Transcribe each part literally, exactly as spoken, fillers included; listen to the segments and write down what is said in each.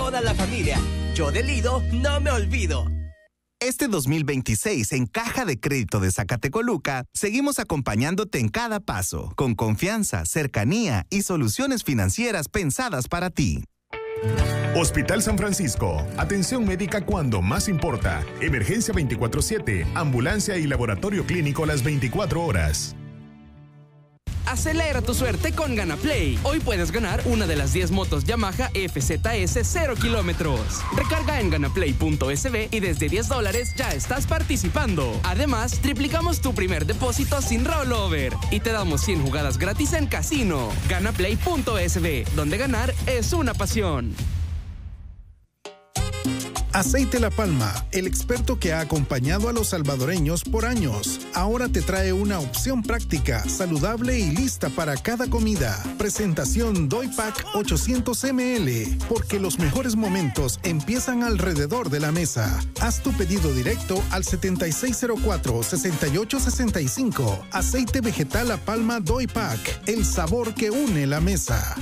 toda la familia. Yo de Lido no me olvido. Este dos mil veintiséis, en Caja de Crédito de Zacatecoluca, seguimos acompañándote en cada paso, con confianza, cercanía y soluciones financieras pensadas para ti. Hospital San Francisco. Atención médica cuando más importa. Emergencia veinticuatro siete. Ambulancia y laboratorio clínico las veinticuatro horas. Acelera tu suerte con GanaPlay. Hoy puedes ganar una de las diez motos Yamaha F Z S cero kilómetros. Recarga en ganaplay punto es be y desde diez dólares ya estás participando. Además, triplicamos tu primer depósito sin rollover y te damos cien jugadas gratis en casino. ganaplay punto es be, donde ganar es una pasión. Aceite La Palma, el experto que ha acompañado a los salvadoreños por años. Ahora te trae una opción práctica, saludable y lista para cada comida. Presentación Doy Pack ochocientos mililitros, porque los mejores momentos empiezan alrededor de la mesa. Haz tu pedido directo al setenta y seis cero cuatro, sesenta y ocho sesenta y cinco. Aceite vegetal La Palma Doy Pack, el sabor que une la mesa.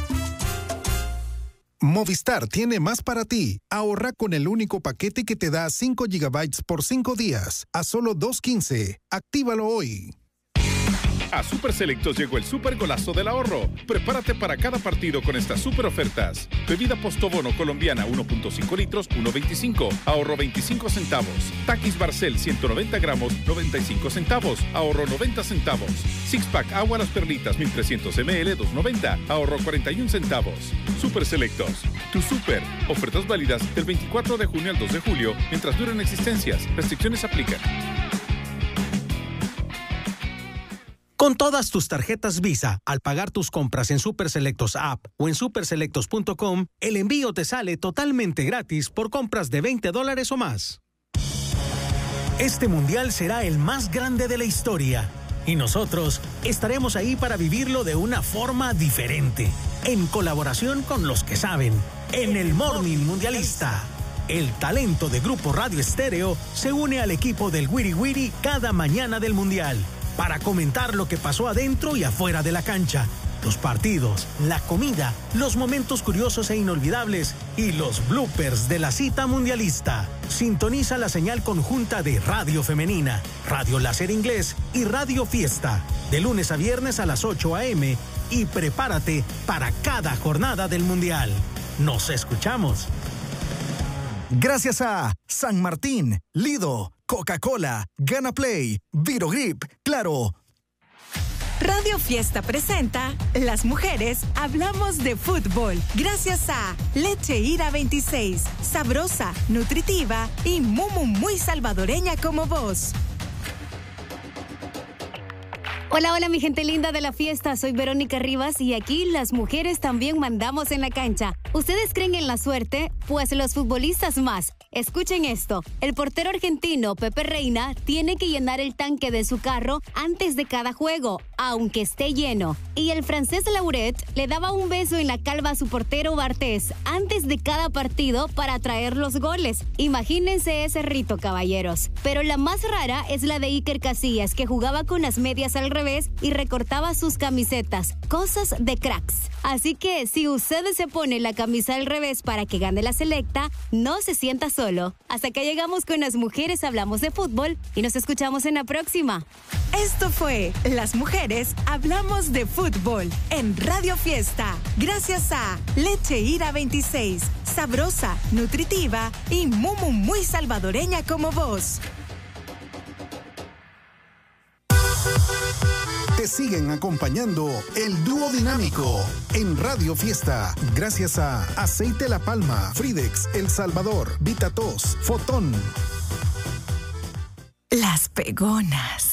Movistar tiene más para ti. Ahorra con el único paquete que te da cinco gigabytes por cinco días a solo dos quince. Actívalo hoy. A Super Selectos llegó el super golazo del ahorro. Prepárate para cada partido con estas super ofertas. Bebida Postobono colombiana uno punto cinco litros, uno veinticinco, ahorro veinticinco centavos. Takis Barcel ciento noventa gramos, noventa y cinco centavos, ahorro noventa centavos. Six Pack Agua Las Perlitas mil trescientos mililitros, dos noventa, ahorro cuarenta y un centavos. Super Selectos, tu super. Ofertas válidas del veinticuatro de junio al dos de julio, mientras duren existencias. Restricciones aplican. Con todas tus tarjetas Visa, al pagar tus compras en Super Selectos App o en super selectos punto com, el envío te sale totalmente gratis por compras de veinte dólares o más. Este mundial será el más grande de la historia y nosotros estaremos ahí para vivirlo de una forma diferente, en colaboración con los que saben, en el Morning Mundialista. El talento de Grupo Radio Estéreo se une al equipo del Wiri Wiri cada mañana del mundial, para comentar lo que pasó adentro y afuera de la cancha, los partidos, la comida, los momentos curiosos e inolvidables y los bloopers de la cita mundialista. Sintoniza la señal conjunta de Radio Femenina, Radio Láser Inglés y Radio Fiesta, de lunes a viernes a las ocho a eme, y prepárate para cada jornada del mundial. Nos escuchamos. Gracias a San Martín, Lido, Coca-Cola, GanaPlay, Virogrip, Claro. Radio Fiesta presenta Las Mujeres Hablamos de Fútbol. Gracias a Leche Ira veintiséis, sabrosa, nutritiva y Mumu muy salvadoreña como vos. Hola, hola mi gente linda de la fiesta, soy Verónica Rivas y aquí las mujeres también mandamos en la cancha. ¿Ustedes creen en la suerte? Pues los futbolistas más. Escuchen esto, el portero argentino Pepe Reina tiene que llenar el tanque de su carro antes de cada juego, aunque esté lleno. Y el francés Lauret le daba un beso en la calva a su portero Bartés antes de cada partido para traer los goles. Imagínense ese rito, caballeros. Pero la más rara es la de Iker Casillas, que jugaba con las medias al revés y recortaba sus camisetas. Cosas de cracks. Así que si usted se pone la camisa al revés para que gane la selecta, no se sienta solo. Hasta que llegamos con Las Mujeres Hablamos de Fútbol y nos escuchamos en la próxima. Esto fue Las Mujeres Hablamos de Fútbol en Radio Fiesta. Gracias a Leche Ira veintiséis, sabrosa, nutritiva y Mumu muy salvadoreña como vos. Te siguen acompañando el dúo dinámico en Radio Fiesta. Gracias a Aceite La Palma, Fridex, El Salvador, Vitatos, Fotón. Las Pegonas.